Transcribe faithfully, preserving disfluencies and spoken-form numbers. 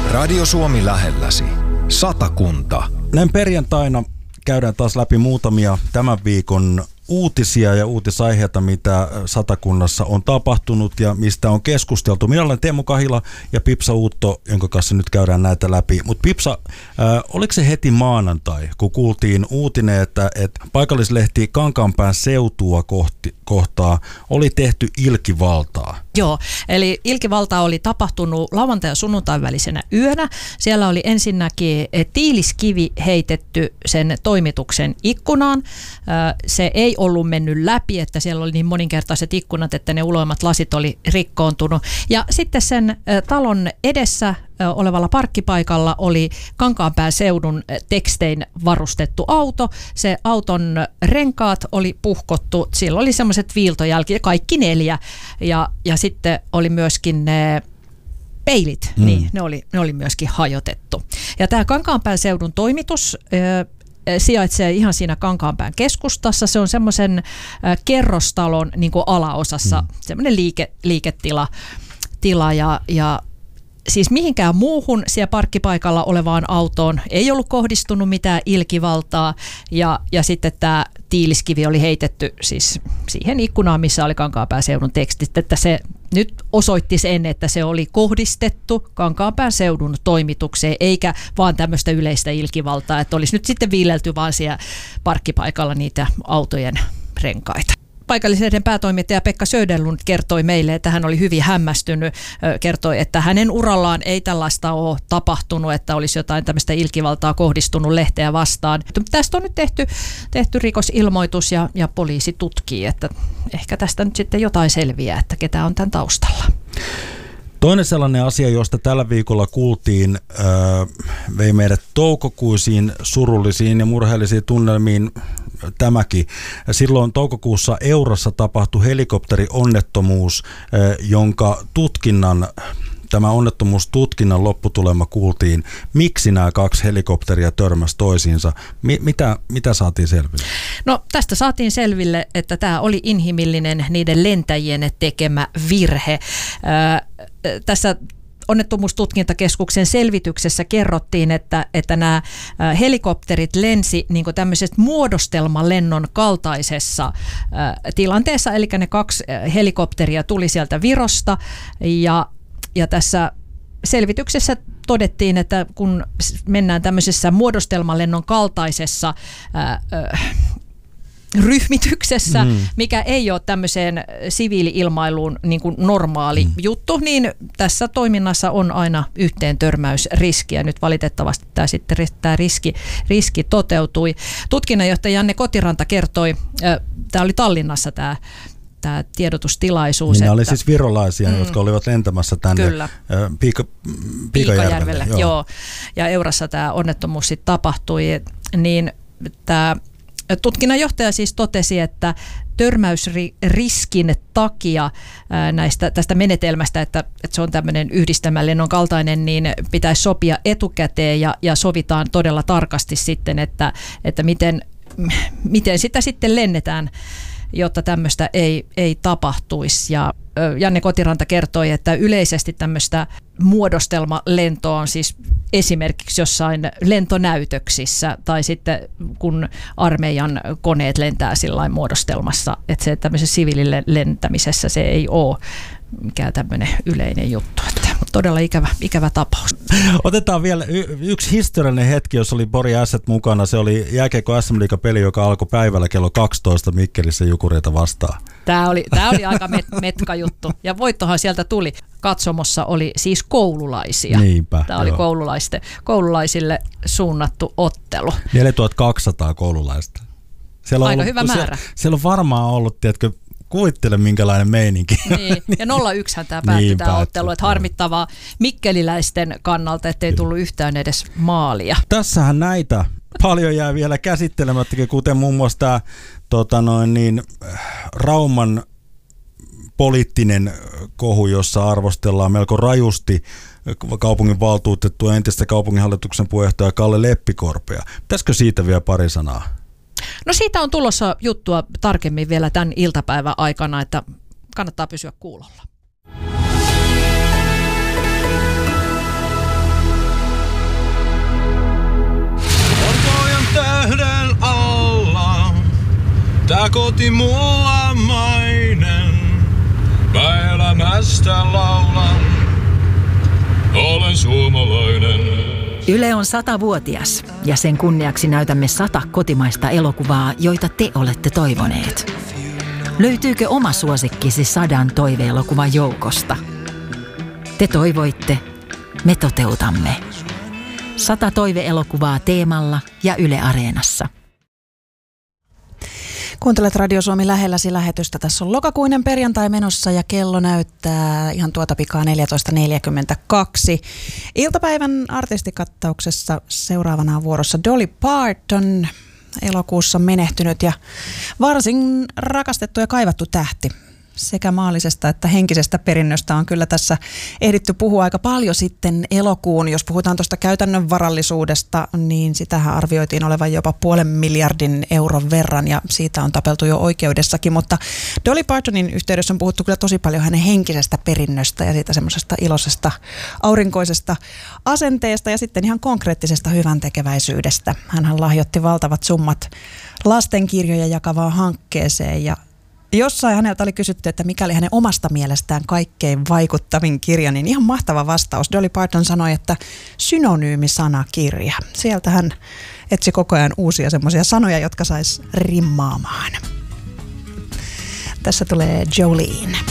Radio Suomi lähelläsi. Satakunta. Näin perjantaina käydään taas läpi muutamia tämän viikon uutisia ja uutisaiheita, mitä Satakunnassa on tapahtunut ja mistä on keskusteltu. Minä olen Teemu Kahila ja Pipsa Uutto, jonka kanssa nyt käydään näitä läpi. Mutta Pipsa, äh, oliko se heti maanantai, kun kuultiin uutinen, että, että paikallislehti Kankaanpään seutua kohti, kohtaa oli tehty ilkivaltaa? Joo, eli ilkivaltaa oli tapahtunut lauantai- ja sunnuntain välisenä yönä. Siellä oli ensinnäkin tiiliskivi heitetty sen toimituksen ikkunaan. Se ei ollut mennyt läpi, että siellä oli niin moninkertaiset ikkunat, että ne uloimmat lasit oli rikkoontunut. Ja sitten sen talon edessä olevalla parkkipaikalla oli Kankaanpään seudun tekstein varustettu auto. Se auton renkaat oli puhkottu, siellä oli semmoiset viiltojälki, kaikki neljä. Ja, ja sitten oli myöskin ne peilit, mm. niin ne oli, ne oli myöskin hajotettu. Ja tämä Kankaanpään seudun toimitus sijaitsee ihan siinä Kankaanpään keskustassa. Se on semmoisen kerrostalon niin kuin alaosassa, mm. semmoinen liike, liiketila tila ja, ja siis mihinkään muuhun siellä parkkipaikalla olevaan autoon ei ollut kohdistunut mitään ilkivaltaa ja, ja sitten tämä tiiliskivi oli heitetty siis siihen ikkunaan, missä oli Kankaanpään seudun tekstit, että se nyt osoitti sen, että se oli kohdistettu Kankaanpään seudun toimitukseen, eikä vaan tämmöistä yleistä ilkivaltaa, että olisi nyt sitten viilelty vaan siellä parkkipaikalla niitä autojen renkaita. Paikallislehden päätoimittaja Pekka Söderlund kertoi meille, että hän oli hyvin hämmästynyt, kertoi, että hänen urallaan ei tällaista ole tapahtunut, että olisi jotain tämmöistä ilkivaltaa kohdistunut lehteä vastaan. Tästä on nyt tehty, tehty rikosilmoitus ja, ja poliisi tutkii, että ehkä tästä nyt sitten jotain selviää, että ketä on tämän taustalla. Toinen sellainen asia, josta tällä viikolla kuultiin, äh, vei meidät toukokuisiin surullisiin ja murheellisiin tunnelmiin tämäkin. Silloin toukokuussa Eurassa tapahtui helikopterionnettomuus, äh, jonka tutkinnan, tämä onnettomuustutkinnan lopputulema kuultiin. Miksi nämä kaksi helikopteria törmäsi toisiinsa? Mi- mitä, mitä saatiin selville? No tästä saatiin selville, että tämä oli inhimillinen niiden lentäjien tekemä virhe. Äh, tässä onnettomuustutkintakeskuksen selvityksessä kerrottiin, että, että nämä helikopterit lensi niin kuin tämmöisestä muodostelmalennon kaltaisessa äh, tilanteessa, eli ne kaksi helikopteria tuli sieltä Virosta ja, ja tässä selvityksessä todettiin, että kun mennään tämmöisessä muodostelmalennon kaltaisessa äh, äh, ryhmityksessä, mm. mikä ei ole tämmöiseen siviili-ilmailuun niin kuin normaali mm. juttu, niin tässä toiminnassa on aina yhteen törmäysriski ja nyt valitettavasti tämä, sitten, tämä riski, riski toteutui. Tutkinnanjohtaja Janne Kotiranta kertoi, tämä oli Tallinnassa tämä tämä tiedotustilaisuus. Niin että, oli siis virolaisia, mm, jotka olivat lentämässä tänne kyllä. Piika, Piikajärvelle. Joo. joo. Ja Eurassa tämä onnettomuus sitten tapahtui, niin tämä tutkinnanjohtaja siis totesi, että törmäysriskin takia näistä, tästä menetelmästä, että, että se on tämmöinen yhdistelmälennon kaltainen, niin pitäisi sopia etukäteen ja, ja sovitaan todella tarkasti sitten, että, että miten, miten sitä sitten lennetään, jotta tämmöistä ei, ei tapahtuisi. Ja Janne Kotiranta kertoi, että yleisesti tämmöistä muodostelmalentoa on siis esimerkiksi jossain lentonäytöksissä tai sitten kun armeijan koneet lentää sillain muodostelmassa, että se tämmöisessä siviilille lentämisessä se ei ole mikään tämmöinen yleinen juttu. Että todella ikävä, ikävä tapaus. Otetaan vielä y- yksi historiallinen hetki, jos oli Bori Ässät mukana. Se oli jääkiekko S M-liigapeli, joka alkoi päivällä kello kaksitoista Mikkelissä Jukureita vastaan. Tämä oli, tämä oli aika met- metka juttu. Ja voittohan sieltä tuli. Katsomossa oli siis koululaisia. Niinpä, tämä oli koululaiste, koululaisille suunnattu ottelu. neljätuhattakaksisataa koululaista. Siellä on aika ollut, hyvä määrä. Siellä, siellä on varmaan ollut, tiedätkö, kuvittele minkälainen meininki. Niin, ja nolla yksi tämä päättyi niin, tämä ottelu, että harmittavaa mikkeliläisten kannalta, ettei tullut yhtään edes maalia. Tässähän näitä paljon jää vielä käsittelemättäkin, kuten muun muassa tämä tota noin, niin, Rauman poliittinen kohu, jossa arvostellaan melko rajusti kaupungin valtuutettua entistä kaupunginhallituksen puheenjohtaja Kalle Leppikorpea. Pitäisikö siitä vielä pari sanaa? No siitä on tulossa juttua tarkemmin vielä tämän iltapäivän aikana, että kannattaa pysyä kuulolla. Tää koti mulla mainen, mä elämästä laulan, olen suomalainen. Yle on satavuotias ja sen kunniaksi näytämme sata kotimaista elokuvaa, joita te olette toivoneet. Löytyykö oma suosikkisi sadan toiveelokuvan joukosta? Te toivoitte, me toteutamme. Sata toiveelokuvaa Teemalla ja Yle Areenassa. Kuuntelet Radio Suomi lähelläsi lähetystä. Tässä on lokakuinen perjantai menossa ja kello näyttää ihan tuota pikaa neljätoista neljäkymmentäkaksi. Iltapäivän artistikattauksessa seuraavana on vuorossa Dolly Parton, elokuussa menehtynyt ja varsin rakastettu ja kaivattu tähti. Sekä maallisesta että henkisestä perinnöstä on kyllä tässä ehditty puhua aika paljon sitten elokuun. Jos puhutaan tuosta käytännön varallisuudesta, niin sitähän arvioitiin olevan jopa puolen miljardin euron verran ja siitä on tapeltu jo oikeudessakin. Mutta Dolly Partonin yhteydessä on puhuttu kyllä tosi paljon hänen henkisestä perinnöstä ja siitä semmoisesta iloisesta, aurinkoisesta asenteesta ja sitten ihan konkreettisesta hyväntekeväisyydestä. Hänhän lahjoitti valtavat summat lastenkirjoja jakavaan hankkeeseen ja jossain häneltä oli kysytty, että mikä oli hänen omasta mielestään kaikkein vaikuttavin kirja, niin ihan mahtava vastaus. Dolly Parton sanoi, että synonyymisanakirja. Sieltä hän etsi koko ajan uusia semmoisia sanoja, jotka sais rimmaamaan. Tässä tulee Jolene.